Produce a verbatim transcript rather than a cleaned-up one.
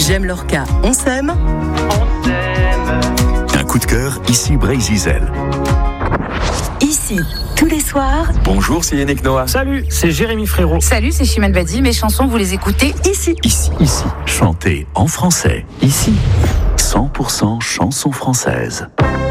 J'aime Lorca, on s'aime. On s'aime. Un coup de cœur, ici Brésil. Ici, tous les soirs. Bonjour, c'est Yannick Noah. Salut, c'est Jérémy Frérot. Salut, c'est Chimène Badi. Mes chansons, vous les écoutez Ici. Ici, ici, chanté en français. Ici, cent pour cent chansons françaises.